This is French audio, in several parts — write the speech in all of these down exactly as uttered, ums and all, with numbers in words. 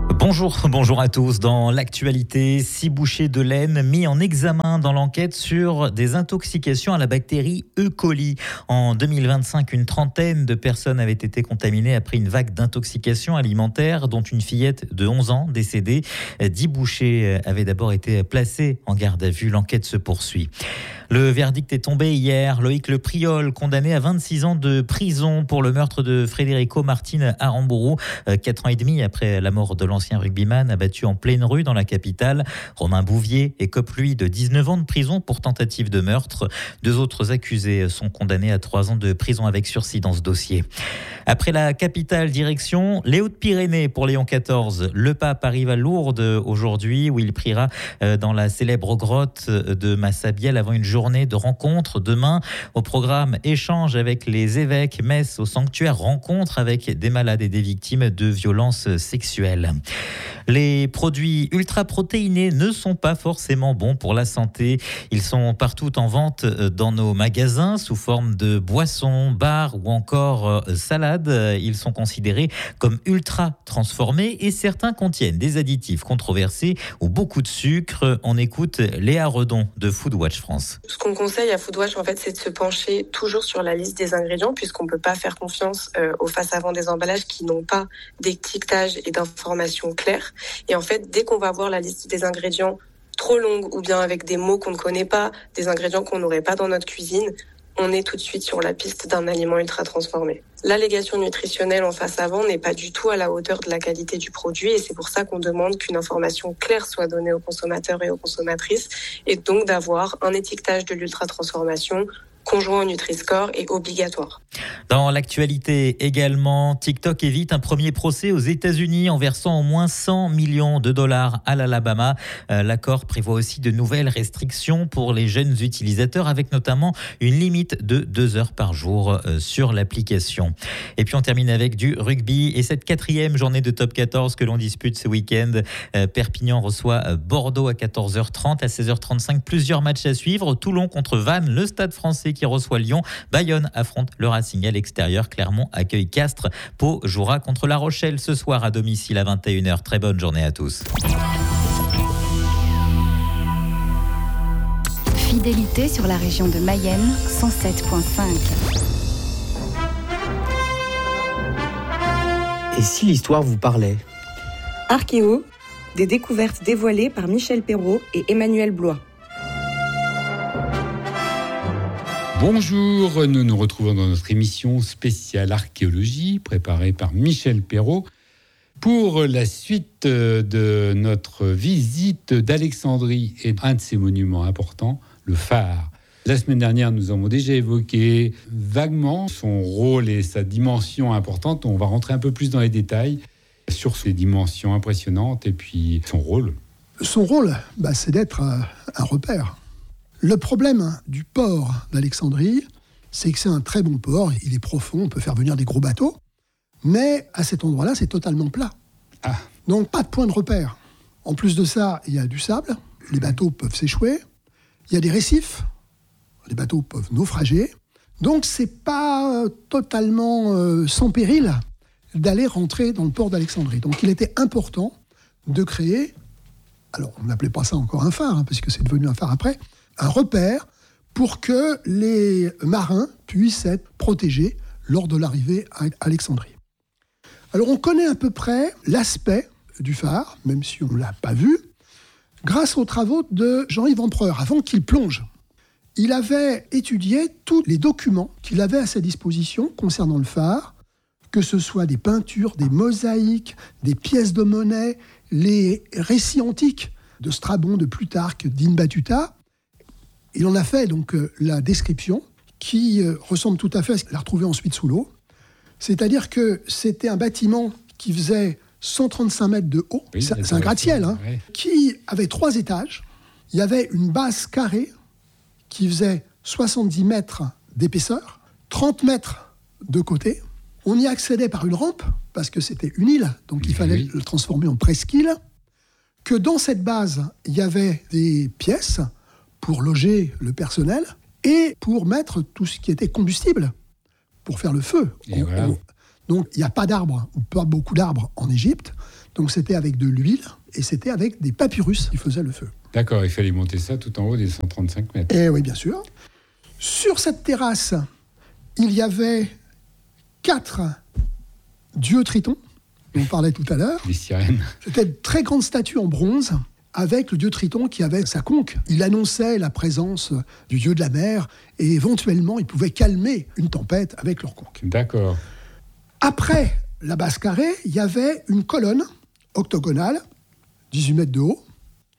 Bonjour, bonjour à tous. Dans l'actualité, six bouchers de laine mis en examen dans l'enquête sur des intoxications à la bactérie E. coli. En deux mille vingt-cinq, une trentaine de personnes avaient été contaminées après une vague d'intoxication alimentaire, dont une fillette de onze ans décédée. Dix bouchers avaient d'abord été placés en garde à vue. L'enquête se poursuit. Le verdict est tombé hier. Loïc Le Priol, condamné à vingt-six ans de prison pour le meurtre de Federico Martin Aramburu, quatre ans et demi après la mort de l'ancien rugbyman abattu en pleine rue dans la capitale. Romain Bouvier écope, lui, de dix-neuf ans de prison pour tentative de meurtre. Deux autres accusés sont condamnés à trois ans de prison avec sursis dans ce dossier. Après la capitale, direction les Hautes-Pyrénées pour Léon quatorze. Le pape arrive à Lourdes aujourd'hui, où il priera dans la célèbre grotte de Massabielle avant une journée de rencontres. Demain, au programme, échange avec les évêques, messe au sanctuaire, rencontre avec des malades et des victimes de violences sexuelles. Les produits ultra-protéinés ne sont pas forcément bons pour la santé. Ils sont partout en vente dans nos magasins sous forme de boissons, bars ou encore salades. Ils sont considérés comme ultra-transformés et certains contiennent des additifs controversés ou beaucoup de sucre. On écoute Léa Redon de Foodwatch France. Ce qu'on conseille à Foodwatch, en fait, c'est de se pencher toujours sur la liste des ingrédients, puisqu'on ne peut pas faire confiance euh, aux face-avant des emballages qui n'ont pas d'étiquetage et d'informations claires. Et en fait, dès qu'on va voir la liste des ingrédients trop longue ou bien avec des mots qu'on ne connaît pas, des ingrédients qu'on n'aurait pas dans notre cuisine, on est tout de suite sur la piste d'un aliment ultra transformé. L'allégation nutritionnelle en face avant n'est pas du tout à la hauteur de la qualité du produit et c'est pour ça qu'on demande qu'une information claire soit donnée aux consommateurs et aux consommatrices et donc d'avoir un étiquetage de l'ultra transformation conjoint au Nutri-Score est obligatoire. Dans l'actualité également, TikTok évite un premier procès aux États-Unis en versant au moins cent millions de dollars à l'Alabama. Euh, l'accord prévoit aussi de nouvelles restrictions pour les jeunes utilisateurs avec notamment une limite de deux heures par jour euh, sur l'application. Et puis on termine avec du rugby et cette quatrième journée de top quatorze que l'on dispute ce week-end. Euh, Perpignan reçoit Bordeaux à quatorze heures trente, à seize heures trente-cinq, plusieurs matchs à suivre. Toulon contre Vannes, le Stade Français qui reçoit Lyon. Bayonne affronte le Racing à l'extérieur. Clermont accueille Castres. Pau jouera contre La Rochelle ce soir à domicile à vingt et une heures. Très bonne journée à tous. Fidélité sur la région de Mayenne, cent sept virgule cinq. Et si l'histoire vous parlait ? Archéo, des découvertes dévoilées par Michel Perrault et Emmanuel Blois. Bonjour, nous nous retrouvons dans notre émission spéciale archéologie préparée par Michel Perrault pour la suite de notre visite d'Alexandrie et un de ses monuments importants, le phare. La semaine dernière, nous avons déjà évoqué vaguement son rôle et sa dimension importante. On va rentrer un peu plus dans les détails sur ses dimensions impressionnantes et puis son rôle. Son rôle, bah, c'est d'être un, un repère. Le problème du port d'Alexandrie, c'est que c'est un très bon port. Il est profond, on peut faire venir des gros bateaux. Mais à cet endroit-là, c'est totalement plat. Ah. Donc, pas de point de repère. En plus de ça, il y a du sable. Les bateaux peuvent s'échouer. Il y a des récifs. Les bateaux peuvent naufrager. Donc, c'est pas totalement euh, sans péril d'aller rentrer dans le port d'Alexandrie. Donc, il était important de créer, alors on n'appelait pas ça encore un phare, hein, parce que c'est devenu un phare après, un repère pour que les marins puissent être protégés lors de l'arrivée à Alexandrie. Alors on connaît à peu près l'aspect du phare, même si on ne l'a pas vu, grâce aux travaux de Jean-Yves Empereur, avant qu'il plonge. Il avait étudié tous les documents qu'il avait à sa disposition concernant le phare, que ce soit des peintures, des mosaïques, des pièces de monnaie, les récits antiques de Strabon, de Plutarque, d'Ibn Battuta. Il en a fait donc euh, la description qui euh, ressemble tout à fait à ce qu'il a retrouvé ensuite sous l'eau. C'est-à-dire que c'était un bâtiment qui faisait cent trente-cinq mètres de haut, oui, c'est, c'est un gratte-ciel, hein, ouais. Qui avait trois étages. Il y avait une base carrée qui faisait soixante-dix mètres d'épaisseur, trente mètres de côté. On y accédait par une rampe, parce que c'était une île, donc il fallait oui. le transformer en presqu'île. Que dans cette base, il y avait des pièces pour loger le personnel et pour mettre tout ce qui était combustible, pour faire le feu. On, voilà. on, donc, il n'y a pas d'arbres, ou pas beaucoup d'arbres en Égypte. Donc c'était avec de l'huile et c'était avec des papyrus qui faisaient le feu. D'accord, il fallait monter ça tout en haut des cent trente-cinq mètres. Et oui, bien sûr. Sur cette terrasse, il y avait quatre dieux tritons, dont on parlait tout à l'heure. Les sirènes. C'était une très grande statue en bronze, avec le dieu Triton qui avait sa conque. Il annonçait la présence du dieu de la mer, et éventuellement, il pouvait calmer une tempête avec leur conque. D'accord. Après la base carrée, il y avait une colonne octogonale, dix-huit mètres de haut,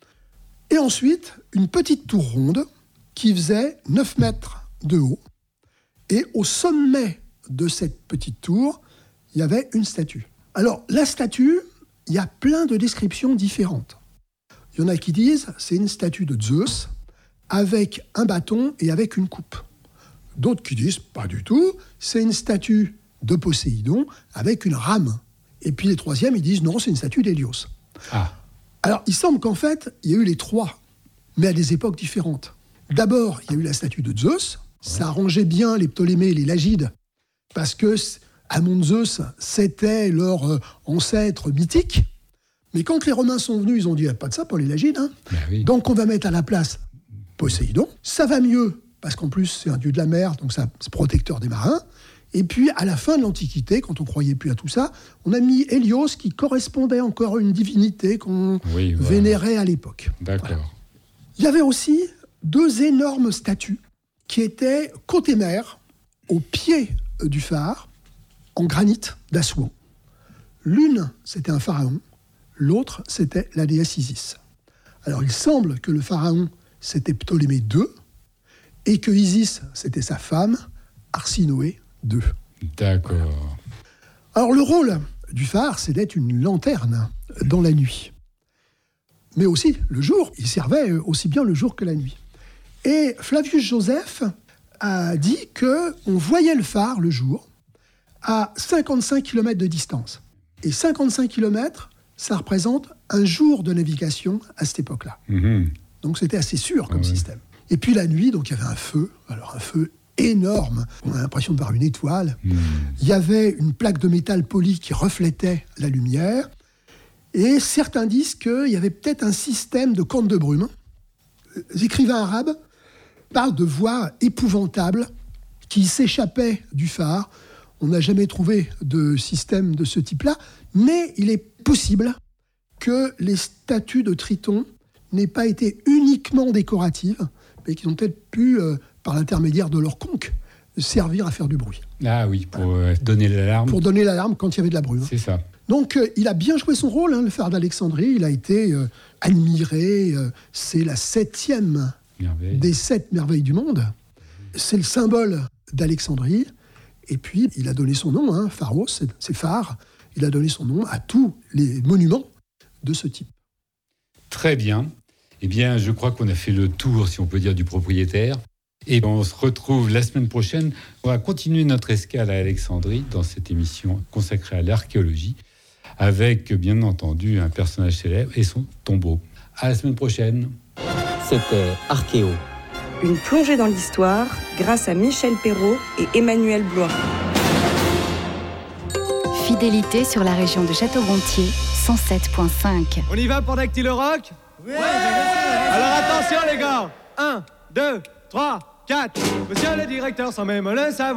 et ensuite une petite tour ronde qui faisait neuf mètres de haut. Et au sommet de cette petite tour, il y avait une statue. Alors, la statue, il y a plein de descriptions différentes. Il y en a qui disent c'est une statue de Zeus avec un bâton et avec une coupe. D'autres qui disent pas du tout, c'est une statue de Poséidon avec une rame. Et puis les troisièmes, ils disent non, c'est une statue d'Hélios. Ah. Alors, il semble qu'en fait, il y a eu les trois, mais à des époques différentes. D'abord, il y a eu la statue de Zeus. Ça arrangeait bien les Ptolémées et les Lagides, parce que Amon Zeus, c'était leur euh, ancêtre mythique. Mais quand les Romains sont venus, ils ont dit ah, pas de ça pour les Lagides. Hein. Ben oui. Donc on va mettre à la place Poséidon. Ça va mieux, parce qu'en plus, c'est un dieu de la mer, donc ça, c'est protecteur des marins. Et puis, à la fin de l'Antiquité, quand on ne croyait plus à tout ça, on a mis Hélios, qui correspondait encore à une divinité qu'on oui, voilà. vénérait à l'époque. D'accord. Voilà. Il y avait aussi deux énormes statues qui étaient côté mer, au pied du phare, en granit d'Assouan. L'une, c'était un pharaon, l'autre, c'était la déesse Isis. Alors, il semble que le pharaon, c'était Ptolémée deux, et que Isis, c'était sa femme, Arsinoé deux. D'accord. Alors, le rôle du phare, c'était une lanterne dans la nuit. Mais aussi, le jour, il servait aussi bien le jour que la nuit. Et Flavius Joseph a dit qu'on voyait le phare le jour à cinquante-cinq kilomètres de distance. Et cinquante-cinq kilomètres, ça représente un jour de navigation à cette époque-là. Mmh. Donc c'était assez sûr comme Ah ouais. système. Et puis la nuit, donc il y avait un feu, alors un feu énorme, on a l'impression de voir une étoile. Mmh. Il y avait une plaque de métal poli qui reflétait la lumière. Et certains disent qu'il y avait peut-être un système de cornes de brume. Les écrivains arabes parlent de voix épouvantables qui s'échappaient du phare. On n'a jamais trouvé de système de ce type-là, mais il est possible que les statues de Triton n'aient pas été uniquement décoratives, mais qu'ils ont peut-être pu, euh, par l'intermédiaire de leur conque, servir à faire du bruit. Ah oui, pour euh, donner l'alarme. Pour donner l'alarme quand il y avait de la brume. C'est ça. Donc, euh, il a bien joué son rôle, hein, le phare d'Alexandrie. Il a été euh, admiré. Euh, c'est la septième Merveille. des sept merveilles du monde. C'est le symbole d'Alexandrie. Et puis, il a donné son nom, hein, Pharos, c'est, c'est phare. Il a donné son nom à tous les monuments de ce type. Très bien. Eh bien, je crois qu'on a fait le tour, si on peut dire, du propriétaire. Et on se retrouve la semaine prochaine. On va continuer notre escale à Alexandrie dans cette émission consacrée à l'archéologie, avec, bien entendu, un personnage célèbre et son tombeau. À la semaine prochaine. C'était Archéo. Une plongée dans l'histoire grâce à Michel Perrault et Emmanuel Blois. Fidélité sur la région de Château-Gontier, cent sept virgule cinq. On y va pour Dactylo Rock ? Oui. Alors attention les gars, un, deux, trois, quatre. Monsieur le directeur, sans même le savoir.